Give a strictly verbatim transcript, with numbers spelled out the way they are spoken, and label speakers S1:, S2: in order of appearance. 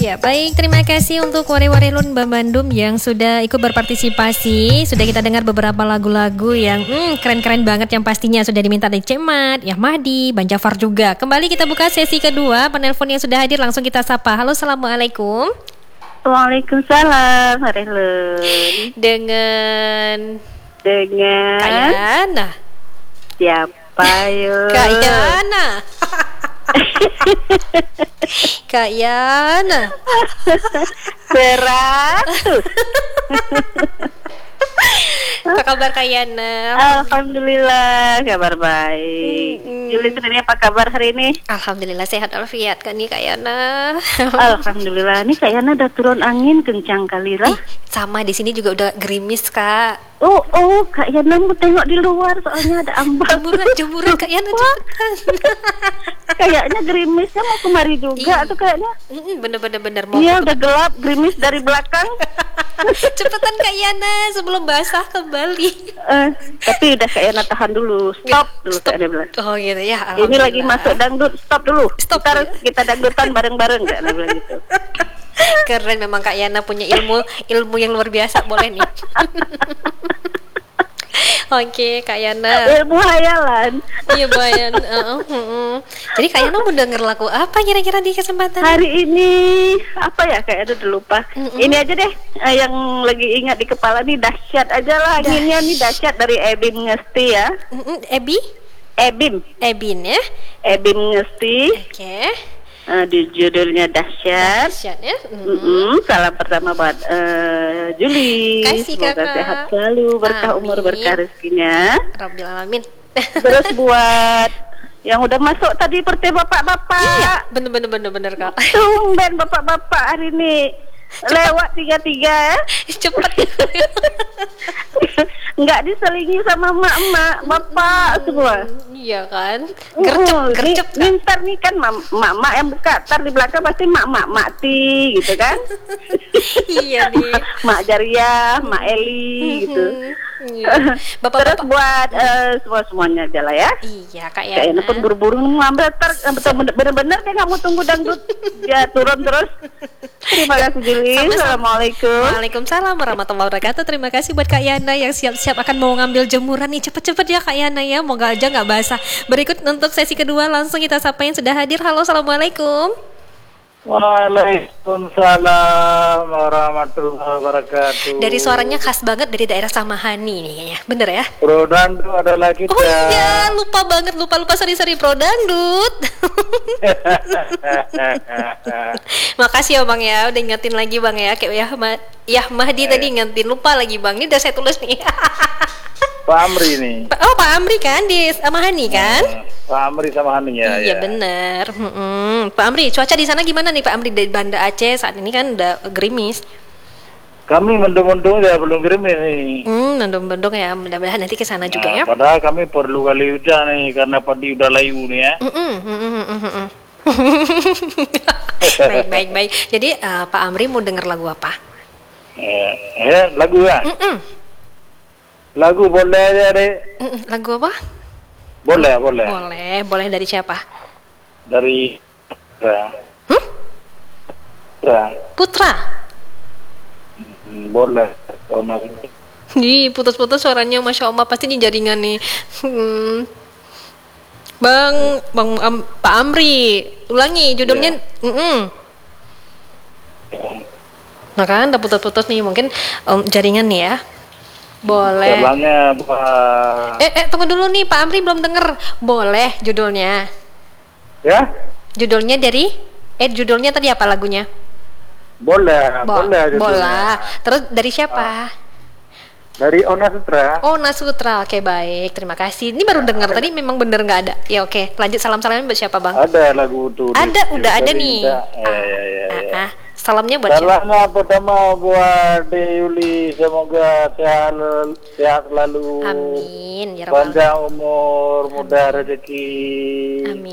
S1: Ya baik, terima kasih untuk Ware-Warelun Mbak Bandung yang sudah ikut berpartisipasi. Sudah kita dengar beberapa lagu-lagu yang hmm, keren-keren banget yang pastinya sudah diminta dari Cemat, ya Mahdi, Bang Jafar juga. Kembali kita buka sesi kedua, penelpon yang sudah hadir langsung kita sapa. Halo, assalamualaikum.
S2: Waalaikumsalam, Warelun.
S1: Dengan
S2: Dengan
S1: Kak Yana.
S2: Siapa yuk?
S1: Kak Yana. Kak Yana.
S2: Seratus.
S1: Apa kabar Kak Yana?
S2: Alhamdulillah, kabar baik.
S1: Hmm.
S2: Juli sendiri apa kabar hari ini?
S1: Alhamdulillah sehat walafiat kan nih Kak Yana.
S2: Alhamdulillah, nih kayaknya udah turun angin kencang kali lah.
S1: Eh, sama di sini juga udah gerimis Kak.
S2: Oh, oh, Kak Yana mau tengok di luar soalnya ada ambang.
S1: Jemuran, jemuran Kak Yana cepetan.
S2: Kayaknya gerimisnya mau kemari juga
S1: Ih.
S2: tuh kayaknya.
S1: Bener-bener bener mau.
S2: Iya, udah gelap, gerimis dari belakang.
S1: Cepetan Kak Yana sebelum basah kembali.
S2: Eh, tapi udah Kak Yana tahan dulu, stop dulu Kak Yana bilang.
S1: Oh gitu ya.
S2: Ini lagi masuk dangdut, stop dulu.
S1: Stop,
S2: Ntar
S1: ya.
S2: kita dangdutan bareng-bareng Kak Yana bilang gitu.
S1: Keren memang Kak Yana punya ilmu ilmu yang luar biasa, boleh nih. Oke Kak Yana.
S2: Ilmu hayalan.
S1: Iya Bayan. Uh, uh, uh. Jadi Kak Yana mau denger lagu apa kira-kira di kesempatan
S2: Hari ini apa ya Kak Yana udah lupa.
S1: Mm-mm.
S2: Ini aja deh eh, yang lagi ingat di kepala nih, dahsyat aja lah anginnya nih, dahsyat dari Ebim Ngesti ya.
S1: Mm-mm, Ebi?
S2: Ebim,
S1: Ebin ya.
S2: Ebim Ngesti.
S1: Oke.
S2: Eh, di judulnya dahsyat.
S1: Dahsyat ya. Mm-mm.
S2: Mm-mm, salam pertama buat eh, Juli.
S1: Kasih,
S2: Semoga
S1: Kakak.
S2: sehat selalu, berkah umur,
S1: Amin.
S2: berkah rezekinya.
S1: Rabbil alamin.
S2: Terus buat yang udah masuk tadi seperti bapak-bapak.
S1: Iya, bener-bener bener-bener Kak.
S2: Tumben bapak-bapak hari ini lewat tiga-tiga ya.
S1: Cepet.
S2: Nggak diselingi sama emak-emak, bapak semua.
S1: Iya kan. Gercep,
S2: Uh,
S1: gercep
S2: nih, nih, ntar nih kan mam- mak-mak yang buka, ntar di belakang pasti mak-mak mati gitu kan.
S1: Iya nih.
S2: Mak Jariah, Mak Eli gitu.
S1: Iya.
S2: Terus
S1: Bapak-bapak.
S2: buat eh, semua-semuanya aja lah ya.
S1: Iya Kak
S2: Kayaknya pun
S1: Yana.
S2: buru-buru ngambil, ntar betul bener-bener dia nggak mau tunggu dangdut dia turun terus. Terima kasih Juli.
S1: Sama-sama.
S2: Assalamualaikum.
S1: Waalaikumsalam warahmatullahi wabarakatuh. Terima kasih buat Kak Yana yang siap-siap akan mau ngambil jemuran nih. Cepet-cepet ya Kak Yana ya. Moga aja nggak basah. Berikut untuk sesi kedua langsung kita sapa yang sudah hadir. Halo, assalamualaikum.
S3: Waalaikumsalam warahmatullahi wabarakatuh.
S1: Dari suaranya khas banget dari daerah Samahani nih kayaknya. Bener ya?
S3: Prodandu adalah kita.
S1: Oh iya, lupa banget, lupa lupa sorry sorry Pro Dangdut. Makasih ya Bang ya, udah ingetin lagi Bang ya. Kayak ya, Ma- ya Mahdi tadi ingetin, lupa lagi Bang. Ini udah saya tulis nih.
S3: Pak Amri nih.
S1: Oh Pak Amri kan di Samahani kan?
S3: Pak Amri sama Hani ya.
S1: Iya
S3: ya.
S1: bener. Mm-mm. Pak Amri, cuaca di sana gimana nih Pak Amri dari Banda Aceh saat ini kan udah gerimis.
S3: Kami mendung-mendung ya, belum gerimis nih.
S1: Hmm, mendung-mendung ya. Mudah-mudahan nanti ke sana juga ya.
S3: Nah, padahal kami perlu kali hujan nih karena padi udah layu nih ya.
S1: Mm-mm, mm-mm, mm-mm, mm-mm. Baik, baik, baik. Jadi eh, Pak Amri mau denger lagu apa?
S3: Eh, eh, lagu ya.
S1: Mm-mm.
S3: Lagu boleh aja deh.
S1: Mm-mm. Lagu apa?
S3: Boleh, boleh.
S1: Boleh, boleh dari siapa?
S3: Dari ya.
S1: Hmm?
S3: Ya.
S1: Putra.
S3: Hmm, boleh. Oh, mas-
S1: Ih, putus-putus suaranya Masya Allah, pasti di jaringan nih. Hmm. Bang, Bang Am- Pak Amri, ulangi judulnya. Mm-mm. Nah kan, udah putus-putus nih, mungkin um, jaringan nih ya. Boleh.
S3: Jalannya buat
S1: Eh, eh, tunggu dulu nih, Pak Amri belum denger. Boleh judulnya.
S3: ya?
S1: Judulnya dari, eh judulnya tadi apa lagunya?
S3: Boleh,
S1: Bo-
S3: boleh. judulnya.
S1: Bola. Terus dari siapa?
S3: Dari Ona Sutra.
S1: Oh Nasutra, oke baik, terima kasih. Ini baru dengar tadi, memang bener nggak ada. Ya oke, lanjut salam-salamnya buat siapa Bang?
S3: Ada lagu tuh.
S1: Ada,
S3: di-
S1: udah
S3: dari
S1: ada nih.
S3: Indah.
S1: Ah,
S3: Ya, ya, ya,
S1: ah,
S3: ya.
S1: ah. Salamnya buat siapa?
S3: Salamnya pertama buat De Yuli, semoga sehat, sehat selalu.
S1: Amin, ya rabbal
S3: Panjang umur, mudah rezeki.
S1: Amin.